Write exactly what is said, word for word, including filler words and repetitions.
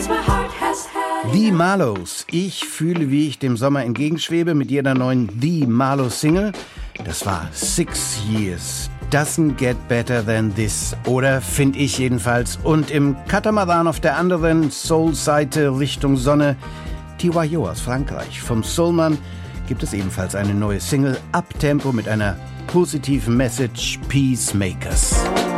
The Marlows. Ich fühle, wie ich dem Sommer entgegenschwebe mit jeder neuen The Marlow Single. Das war Six Years. Doesn't get better than this. Oder finde ich jedenfalls. Und im Katamaran auf der anderen Soul-Seite Richtung Sonne, T Y O aus Frankreich. Vom Soulmann gibt es ebenfalls eine neue Single, Uptempo mit einer positiven Message, Peacemakers.